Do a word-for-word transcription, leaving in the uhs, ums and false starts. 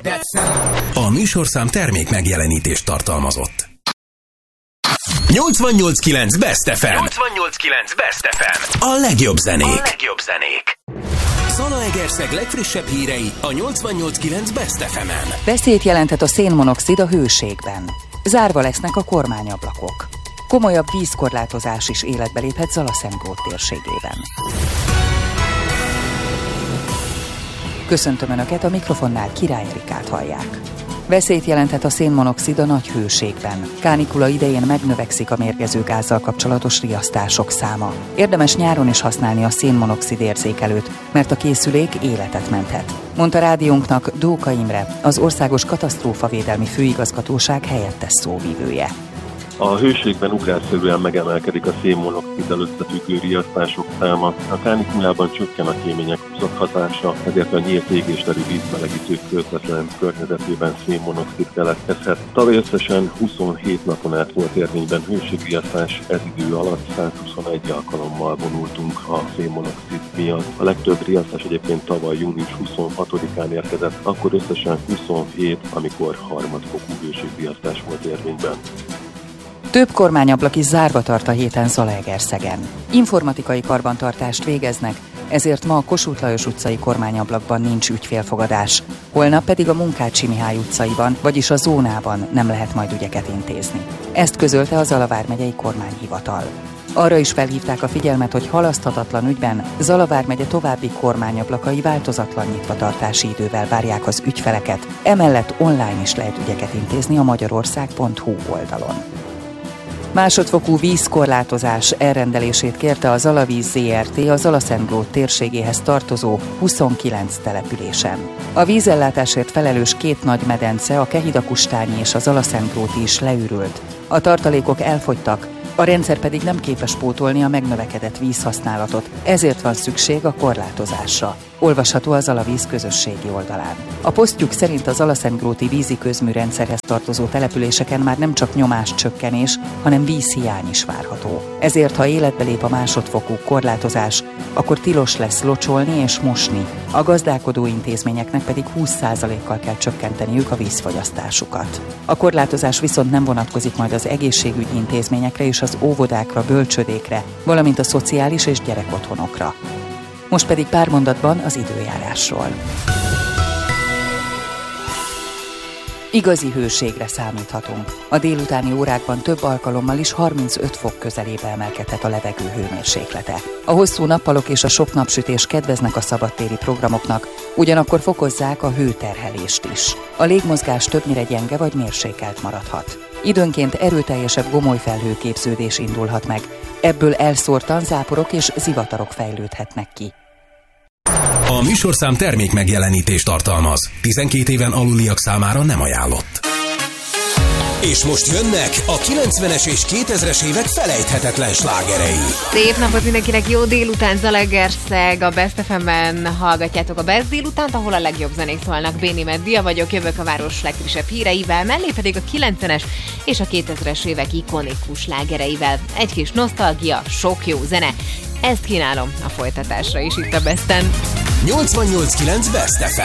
A műsorszám termék megjelenítést tartalmazott. nyolcvannyolc kilenc Best ef em. nyolcvannyolc kilenc Best ef em. A legjobb zenék. A legjobb zenék. Zalaegerszeg legfrissebb hírei a nyolcvannyolc kilenc Best ef emen. Veszélyt jelentett a szénmonoxid a hőségben. Zárva lesznek a kormányablakok. Komolyabb vízkorlátozás is életbe léphet Zalaszentgrót térségében. Köszöntöm Önöket, a mikrofonnál Király Erikát hallják. Veszélyt jelentett a szénmonoxid a nagy hőségben. Kánikula idején megnövekszik a mérgező gázzal kapcsolatos riasztások száma. Érdemes nyáron is használni a szénmonoxid érzékelőt, mert a készülék életet menthet, mondta rádiónknak Dóka Imre, az Országos Katasztrófavédelmi Főigazgatóság helyettes szóvivője. A hőségben ugrásszerűen megemelkedik a szénmonoxiddal összefüggő riasztások száma. A kánikulában csökken a kémények hatása, ezért a nyílt égésteli vízmelegítők közvetlen környezetében szénmonoxid keletkezhet. Tavaly összesen huszonhét napon át volt érvényben hőségriasztás, ez idő alatt százhuszonegy alkalommal vonultunk a szénmonoxid miatt. A legtöbb riasztás egyébként tavaly június huszonhatodikán érkezett, akkor összesen huszonhét, amikor harmadfokú hőségriasztás volt érvényben. Több kormányablak is zárva tart a héten Zalaegerszegen. Informatikai karbantartást végeznek, ezért ma a Kossuth Lajos utcai kormányablakban nincs ügyfélfogadás. Holnap pedig a Munkácsi Mihály utcaiban, vagyis a zónában nem lehet majd ügyeket intézni. Ezt közölte a Zala vármegyei kormányhivatal. Arra is felhívták a figyelmet, hogy halaszthatatlan ügyben Zala vármegye további kormányablakai változatlan nyitvatartási idővel várják az ügyfeleket, emellett online is lehet ügyeket intézni a magyarország pont hu oldalon. Másodfokú vízkorlátozás elrendelését kérte a Zalavíz zé er té a Zalaszentgrót térségéhez tartozó huszonkilenc településen. A vízellátásért felelős két nagy medence, a Kehida-Kustányi és a Zalaszentgróti is leürült. A tartalékok elfogytak, a rendszer pedig nem képes pótolni a megnövekedett vízhasználatot, ezért van szükség a korlátozásra. Olvasható a Zalavíz közösségi oldalán. A posztjuk szerint az zalaszentgróti vízi közműrendszerhez tartozó településeken már nem csak nyomáscsökkenés, hanem vízhiány is várható. Ezért, ha életbe lép a másodfokú korlátozás, akkor tilos lesz locsolni és mosni. A gazdálkodó intézményeknek pedig húsz százalékkal kell csökkenteniük a vízfogyasztásukat. A korlátozás viszont nem vonatkozik majd az egészségügyi intézményekre és az óvodákra, bölcsödékre, valamint a szociális és gyerekotthonokra. Most pedig pár mondatban az időjárásról. Igazi hőségre számíthatunk. A délutáni órákban több alkalommal is harmincöt fok közelébe emelkedhet a levegő hőmérséklete. A hosszú nappalok és a sok napsütés kedveznek a szabadtéri programoknak, ugyanakkor fokozzák a hőterhelést is. A légmozgás többnyire gyenge vagy mérsékelt maradhat. Időnként erőteljesebb gomolyfelhőképződés indulhat meg, ebből elszórtan záporok és zivatarok fejlődhetnek ki. A műsorszám termék megjelenítést tartalmaz. tizenkét éven aluliak számára nem ajánlott. És most jönnek a kilencvenes és kétezres évek felejthetetlen slágerei. Szép napot mindenkinek, jó délután, Zalaegerszeg, a Best ef em-ben hallgatjátok a Best délutánt, ahol a legjobb zenék szólnak. Béni Meddia vagyok, jövök a város legfrissebb híreivel, mellé pedig a kilencvenes és a kétezres évek ikonikus slágereivel. Egy kis nosztalgia, sok jó zene. Ezt kínálom a folytatásra is itt a Besten. nyolcvannyolc kilenc Best ef em.